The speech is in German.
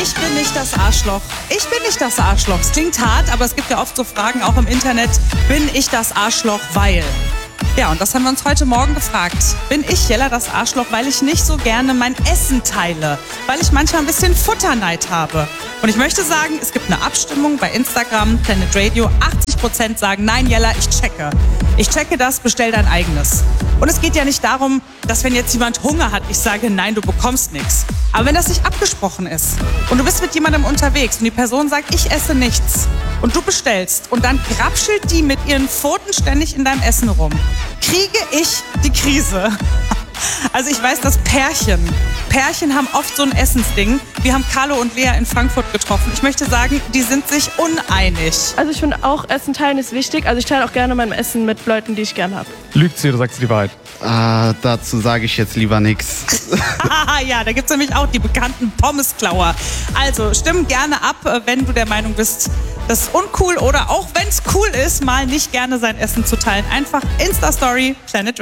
Ich bin nicht das Arschloch. Ich bin nicht das Arschloch. Es klingt hart, aber es gibt ja oft so Fragen, auch im Internet. Bin ich das Arschloch, weil? Ja, und das haben wir uns heute Morgen gefragt. Bin ich, Jella, das Arschloch, weil ich nicht so gerne mein Essen teile? Weil ich manchmal ein bisschen Futterneid habe? Und ich möchte sagen, es gibt eine Abstimmung bei Instagram, Planet Radio. 80% sagen, nein, Jella, ich checke. Ich checke das, bestell dein eigenes. Und es geht ja nicht darum, dass wenn jetzt jemand Hunger hat, ich sage, nein, du bekommst nichts. Aber wenn das nicht abgesprochen ist und du bist mit jemandem unterwegs und die Person sagt, ich esse nichts und du bestellst und dann grapschelt die mit ihren Pfoten ständig in deinem Essen rum, kriege ich die Krise. Also ich weiß, dass Pärchen haben oft so ein Essensding. Wir haben Carlo und Lea in Frankfurt getroffen. Ich möchte sagen, die sind sich uneinig. Also ich finde auch, Essen teilen ist wichtig. Also ich teile auch gerne mein Essen mit Leuten, die ich gerne habe. Lügt sie oder sagt sie die Wahrheit? Dazu sage ich jetzt lieber nichts. Ja, da gibt es nämlich auch die bekannten Pommesklauer. Also stimm gerne ab, wenn du der Meinung bist, das ist uncool oder auch wenn es cool ist, mal nicht gerne sein Essen zu teilen. Einfach Insta-Story, Planet Radio.